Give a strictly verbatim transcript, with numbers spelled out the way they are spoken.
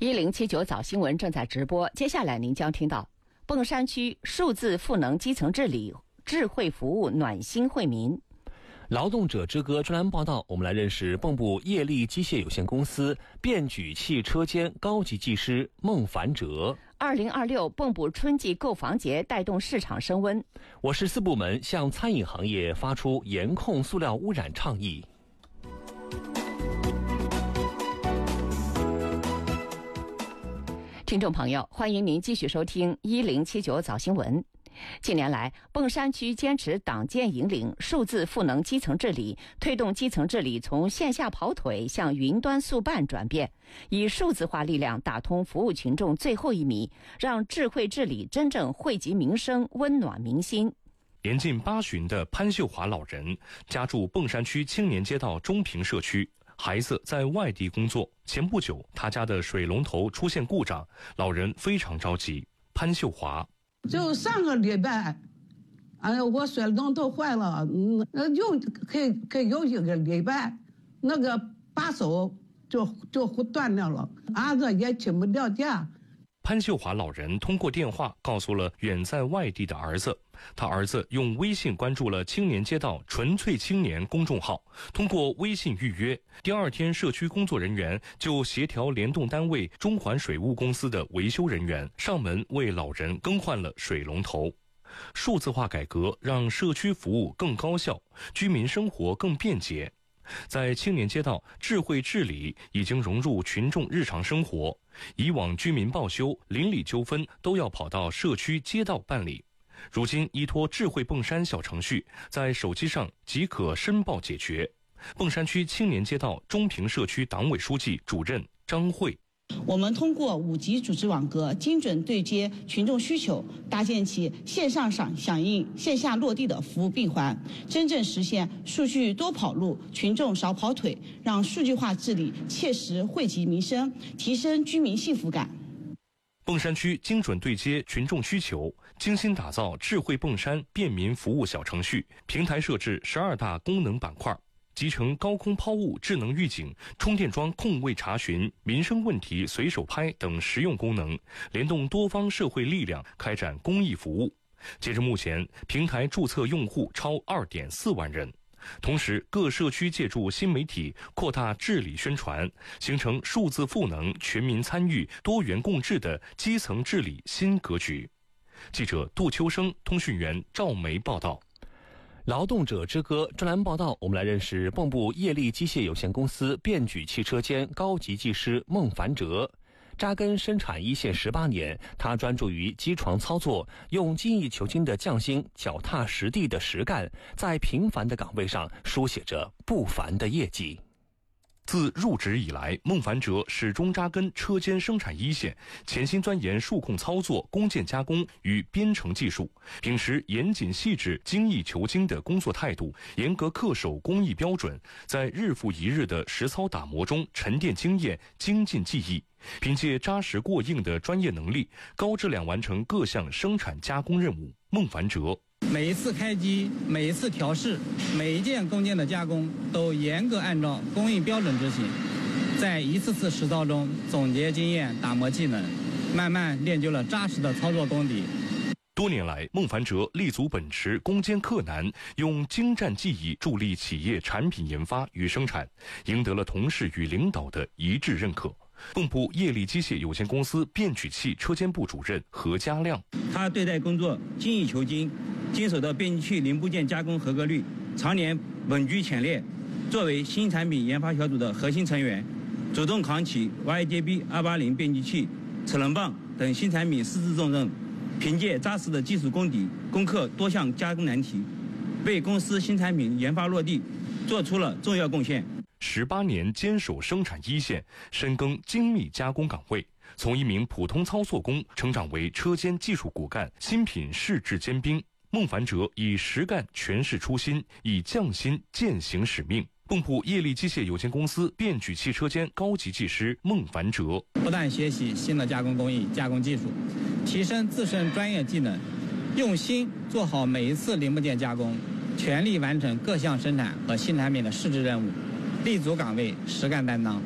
一零七九早新闻正在直播，接下来您将听到砀山区数字赋能基层治理智慧服务暖心惠民。 劳动者之歌专栏报道，我们来认识蚌埠业力机械有限公司变举器车间高级技师孟凡哲。 二零二六蚌埠春季购房节带动市场升温。 我市四部门向餐饮行业发出严控塑料污染倡议。 听众朋友，欢迎您继续收听一零七九早新闻。近年来，砀山区坚持党建引领数字赋能基层治理，推动基层治理从线下跑腿向云端速办转变，以数字化力量打通服务群众最后一米，让智慧治理真正惠及民生，温暖民心。 年近八旬的潘秀华老人家住砀山区青年街道中平社区，孩子在外地工作，前不久他家的水龙头出现故障，老人非常着急。潘秀华就上个礼拜，哎呀，我水龙头坏了，嗯，用可以可以用一个礼拜，那个把手就就断掉了，儿子也请不了假。 潘秀华老人通过电话告诉了远在外地的儿子，他儿子用微信关注了青年街道纯粹青年公众号，通过微信预约，第二天社区工作人员就协调联动单位中环水务公司的维修人员上门为老人更换了水龙头。数字化改革让社区服务更高效，居民生活更便捷。在青年街道，智慧治理已经融入群众日常生活，以往居民报修、邻里纠纷都要跑到社区街道办理，如今依托智慧砀山小程序，在手机上即可申报解决。砀山区青年街道中平社区党委书记主任张慧， 我们通过五级组织网格精准对接群众需求，搭建起线上响响应、线下落地的服务闭环，真正实现数据多跑路、群众少跑腿，让数据化治理切实惠及民生，提升居民幸福感。 砀山区精准对接群众需求，精心打造智慧砀山便民服务小程序，平台设置十二大功能板块，集成高空抛物智能预警、充电桩空位查询、民生问题随手拍等实用功能，联动多方社会力量开展公益服务。截至目前，平台注册用户超 二点四万人。同时，各社区借助新媒体扩大治理宣传，形成数字赋能、全民参与、多元共治的基层治理新格局。记者杜秋生，通讯员赵梅报道。 劳动者之歌专栏报道，我们来认识蚌埠业力机械有限公司变举汽车间高级技师孟凡哲。扎根生产一线十八年，他专注于机床操作，用精益求精的匠心，脚踏实地的实干，在平凡的岗位上书写着不凡的业绩。 自入职以来，孟凡哲始终扎根车间生产一线，潜心钻研数控操作、工件加工与编程技术，秉持严谨细致、精益求精的工作态度，严格恪守工艺标准，在日复一日的实操打磨中沉淀经验、精进技艺，凭借扎实过硬的专业能力，高质量完成各项生产加工任务。孟凡哲每一次开机，每一次调试，每一件工件的加工都严格按照工艺标准执行，在一次次实操中总结经验、打磨技能，慢慢练就了扎实的操作功底。 多年来，孟凡哲立足本持攻坚克难，用精湛技艺助力企业产品研发与生产，赢得了同事与领导的一致认可。蚌埠业力机械有限公司变举器车间部主任何家亮， 他对待工作精益求精，坚守的变举器零部件加工合格率常年稳居前列。作为新产品研发小组的核心成员，主动扛起 Y J B 二八零变举器、齿轮棒等新产品试制重任，凭借扎实的技术功底，攻克多项加工难题，为公司新产品研发落地做出了重要贡献。 十八年坚守生产一线，深耕精密加工岗位，从一名普通操作工成长为车间技术骨干、新品试制尖兵。孟凡哲以实干诠释初心，以匠心践行使命。蚌埠业力机械有限公司变举器车间高级技师孟凡哲不断学习新的加工工艺、加工技术，提升自身专业技能，用心做好每一次零部件加工，全力完成各项生产和新产品的试制任务，立足岗位，实干担当。